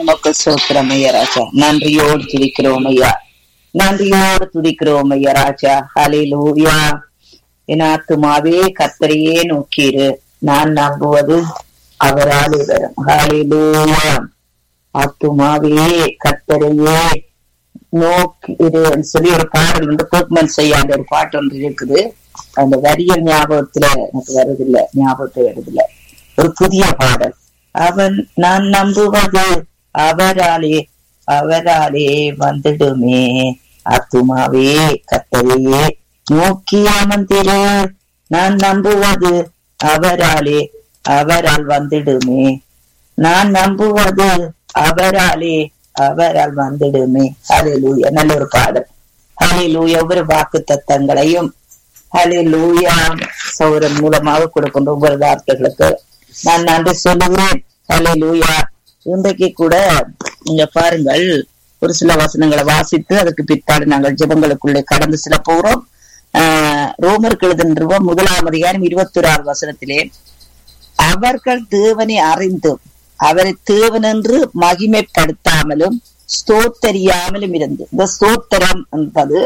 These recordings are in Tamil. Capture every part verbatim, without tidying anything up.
உமக்கு சோத்திரம் ஐயா ராஜா. நன்றியோடு துதிக்கிறோம் ஐயா, நன்றியோடு துதிக்கிறோம் ஐயா ராஜா. ஹல்லேலூயா. என் ஆத்துமாவே கர்த்தரையே நோக்கிரு, நான் நம்புவது அவரால் வரும். ஹல்லேலூயா. ஆத்துமாவே கர்த்தரையே நோக்கிரு சொல்லி ஒரு பாடல் வந்து கோட்மன் செய்யாத ஒரு பாட்டு ஒன்று இருக்குது. அந்த வரிய ஞாபகத்துல எனக்கு வருதில்லை, ஞாபகத்தை வருதில்லை. ஒரு புதிய பாடல். அவன் நான் நம்புவது அவராலே அவராலே வந்துடுமே, ஆத்துமாவே கர்த்தரையே நோக்கி அமர்ந்திரு, நான் நம்புவது அவராலே அவரால் வந்துடுமே, நான் நம்புவது அவராலே அவரால் வந்துடுமே. ஹல்லேலூயா. நல்ல ஒரு பாடல். ஹல்லேலூயா. ஒவ்வொரு வாக்கு தத்தங்களையும் ஹல்லேலூயா சௌரன் மூலமாக கொடுக்கின்ற ஒவ்வொரு வார்த்தைகளுக்கு நான் நன்றி சொல்லுகிறேன். ஹல்லேலூயா. இன்றைக்கு கூட நீங்க பாருங்கள், ஒரு சில வசனங்களை வாசித்து அதுக்கு பிற்பாடு நாங்கள் ஜெபங்களுக்குள்ளே கடந்து செல்ல போகிறோம். ஆஹ் ரோமருக்கு எழுதின முதலாம் அதிகாரம் இருபத்தி ஓராறு வசனத்திலே, அவர்கள் தேவனை அறிந்தும் அவரை தேவன் என்று மகிமைப்படுத்தாமலும் ஸ்தோத்தரியாமலும் இருந்து. இந்த ஸ்தோத்திரம் என்பது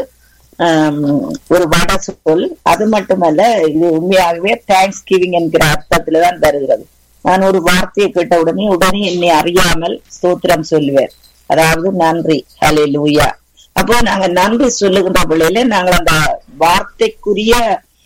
ஒரு வட சொல். அது மட்டுமல்ல, இது உண்மையாகவே தேங்க்ஸ் கிவிங் என்கிற அர்த்தத்துலதான் வருகிறது. நான் ஒரு வார்த்தையை கேட்ட உடனே உடனே என்னை அறியாமல் ஸ்தோத்திரம் சொல்லுவேன், அதாவது நன்றி. ஹல்லேலூயா. அப்போ நாங்க நன்றி சொல்லுகின்ற பிள்ளையில நாங்கள் அந்த வார்த்தைக்குரிய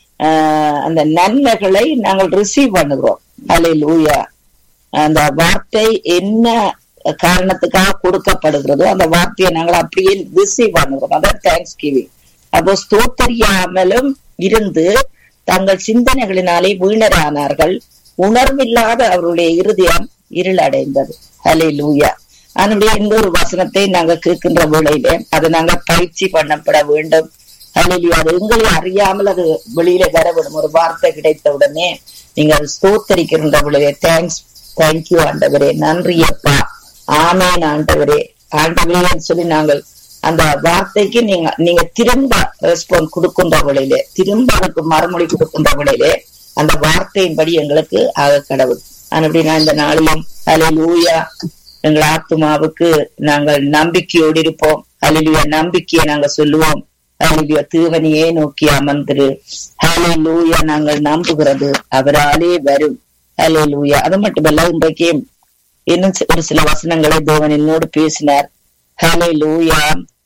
ஆஹ் அந்த நன்மைகளை நாங்கள் ரிசீவ் பண்ணுகிறோம். ஹல்லேலூயா. அந்த வார்த்தை என்ன காரணத்துக்காக கொடுக்கப்படுகிறதோ அந்த வார்த்தையை நாங்கள் அப்படியே ரிசீவ் பண்ணுகிறோம். அதான் தேங்க்ஸ் கிவிங். அப்போ ஸ்தோத்தரியாமலும் இருந்து தங்கள் சிந்தனைகளினாலே வீணரானார்கள், உணர்வில்லாத அவருடைய இருதயம் இருளடைந்தது. ஹல்லேலூயா. அதனுடைய இந்த ஒரு வசனத்தை நாங்க கேட்கின்ற வேளையிலே அதை நாங்க பயிற்சி பண்ணப்பட வேண்டும். ஹல்லேலூயா. அது எங்களை அறியாமல் அது வெளியில வரவிடும். ஒரு வார்த்தை கிடைத்த உடனே நீங்க அது ஸ்தோத்தரிக்கின்ற பொழுதே தேங்க்ஸ் தேங்க்யூ ஆண்டவரே, நன்றி அப்பா, ஆமேன் ஆண்டவரே, ஆண்டவரே சொல்லி நாங்கள் அந்த வார்த்தைக்கு நீங்க நீங்க திரும்ப ரெஸ்பான்ஸ் கொடுக்கின்ற வேளையிலே, திரும்ப அதுக்கு மறுமொழி கொடுக்கின்ற வேளையிலே அந்த வார்த்தையின்படி எங்களுக்கு ஆக கடவுள். அப்படி நான் இந்த நாளிலும் ஹல்லேலூயா எங்கள் ஆத்துமாவுக்கு நாங்கள் நம்பிக்கையோடு இருப்போம். ஹல்லேலூயா. நம்பிக்கையை நாங்க சொல்லுவோம். ஹல்லேலூயா. தேவனையே நோக்கி அமர்ந்திரு. ஹல்லேலூயா. நாங்கள் நம்புகிறது அவராலே வரும். ஹல்லேலூயா. அது மட்டுமல்ல, இன்றைக்கு இன்னும் ஒரு சில வசனங்களை தேவன் என்னோடு பேசினார். ஹல்லேலூயா.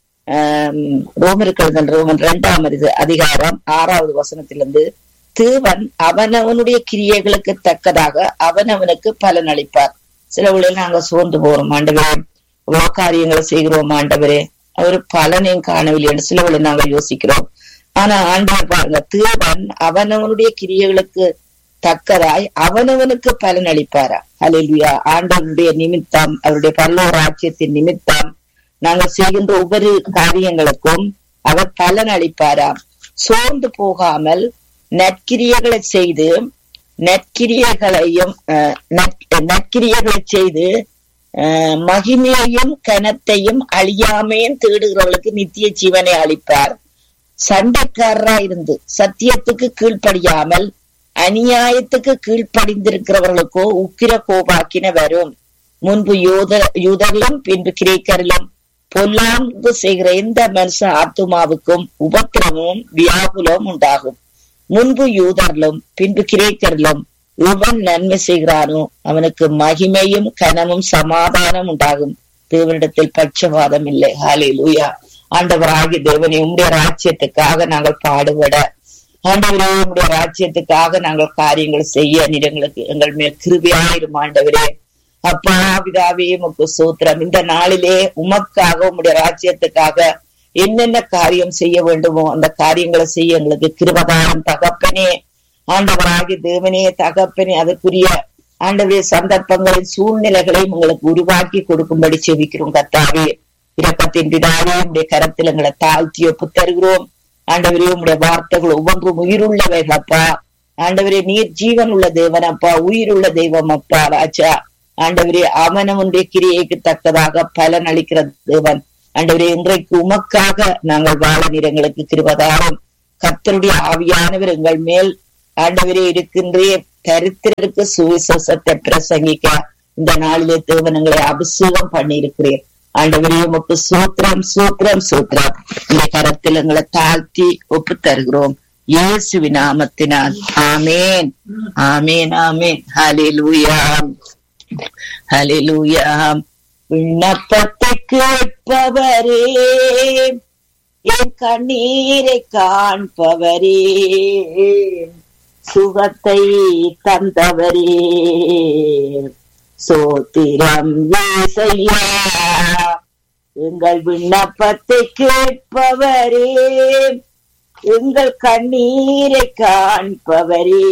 ஆஹ் ரோமருக்கு எழுதின ரோமன் இரண்டாம் அதிகாரம் ஆறாவது வசனத்திலிருந்து, தேவன் அவனவனுடைய கிரியைகளுக்கு தக்கதாக அவனவனுக்கு பலன் அளிப்பார். சில வேளையில் நாங்க சோர்ந்து போறோம், ஆண்டவரே இவ்வளவு காரியங்களை செய்கிறோம் ஆண்டவரே, ஒரு பலனையும் காணவில்லை என்று சில வேளை நாங்கள் யோசிக்கிறோம். ஆனா ஆண்டவர் பாருங்க, தேவன் அவனவனுடைய கிரியைகளுக்கு தக்கதாய் அவனவனுக்கு பலன் அளிப்பாரா. ஹல்லேலூயா. ஆண்டவருடைய நிமித்தம், அவருடைய பரலோக ராஜ்யத்தின் நிமித்தம் நாங்கள் செய்கின்ற ஒவ்வொரு காரியங்களுக்கும் அவர் பலன் அளிப்பாராம். சோர்ந்து போகாமல் நற்கிரியைகளை செய்து நற்கிரியைகளையும் நற்கிரியைகளை செய்து அஹ் மகிமையையும் கனத்தையும் அழியாமையும் தேடுகிறவர்களுக்கு நித்திய ஜீவனை அளிப்பார். சண்டைக்காரரா இருந்து சத்தியத்துக்கு கீழ்ப்படியாமல் அநியாயத்துக்கு கீழ்ப்படிந்திருக்கிறவர்களுக்கோ உக்கிர கோபாக்கின வரும். முன்பு யூத யூதரிலும் பின்பு கிரேக்கரிலும் பொல்லாங்கு செய்கிற எந்த மனுஷ ஆத்துமாவுக்கும் உபத்திரமும் வியாகுலமும் உண்டாகும். முன்பு யூதரிலும் பின்பு கிரேக்கரிலும் இவன் நன்மை செய்கிறானோ அவனுக்கு மகிமையும் கனமும் சமாதானம் உண்டாகும். தேவனிடத்தில் பட்சபாதம் இல்லை. ஹல்லேலூயா. ஆண்டவராகிய தேவனே, உம்முடைய ராஜ்யத்துக்காக நாங்கள் பாடுபட, ஆண்டவரே உம்முடைய ராஜ்யத்துக்காக நாங்கள் காரியங்கள் செய்ய நிறங்களுக்கு எங்கள் மேல் கிருபையாயிரும் ஆண்டவரே. அப்பா பிதாவே உமக்கு சோத்திரம். இந்த நாளிலே உமக்காக உம்முடைய ராஜ்யத்துக்காக என்னென்ன காரியம் செய்ய வேண்டுமோ அந்த காரியங்களை செய்ய எங்களுக்கு கிருபைதாரும் தகப்பனே. ஆண்டவராகிய தேவனே தகப்பனே, அதற்குரிய ஆண்டவரே சந்தர்ப்பங்களின் சூழ்நிலைகளையும் உங்களுக்கு உருவாக்கி கொடுக்கும்படி செபிக்கிறோம். கர்த்தாவே இரக்கத்தின் பிதாவே, உடைய கரத்தில் எங்களை தாழ்த்தி ஒப்பு தருகிறோம். ஆண்டவரே உம்முடைய வார்த்தைகள் ஒவ்வொன்றும் உயிருள்ளவைகள் அப்பா. ஆண்டவரே நீர் ஜீவன் உள்ள தேவன் அப்பா, உயிருள்ள தெய்வம் அப்பா ராஜா. ஆண்டவரே அவனவனுடைய கிரியைக்கு தக்கதாக பலன் அளிக்கிற தேவன். ஆண்டவரே இன்றைக்கு உமக்காக நாங்கள் வாழ நிறங்களுக்கு கிருபைதாரும். கர்த்தருடைய ஆவியானவர் எங்கள் மேல் ஆண்டவரே இருக்கின்றே தரித்திரருக்கு சுவிசேஷத்தை பிரசங்கிக்க இந்த நாளிலே தேவனங்களை அபிஷேகம் பண்ணி இருக்கிறேன். ஆண்டவரே உமக்கு சூத்திரம் சூத்திரம் சூத்திரம். இந்த கரத்தில் எங்களை தாழ்த்தி ஒப்பு தருகிறோம் இயேசுவின் நாமத்தினால். ஆமேன் ஆமேன் ஆமேன். ஹல்லேலூயா ஹல்லேலூயா. விண்ணப்பத்தை கேட்பவரே, என் கண்ணீரை காண்பவரே, சுகத்தை தந்தவரே, சோத்திரம் இயேசையா. எங்கள் விண்ணப்பத்தை கேட்பவரே, எங்கள் கண்ணீரை காண்பவரே,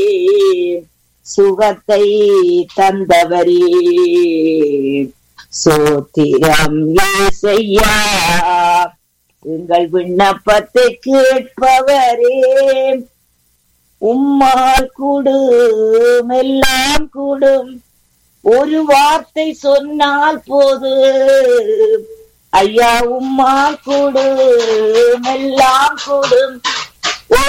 சுகத்தை தந்தவரே, சோத்திரம் இயேசையா. எங்கள் விண்ணப்பத்தை கேட்பவரே, உம்மால் கூடும் எல்லாம் கூடும், ஒரு வார்த்தை சொன்னால் போது. ஐயா உம்மால் கூடும் எல்லாம் கூடும்,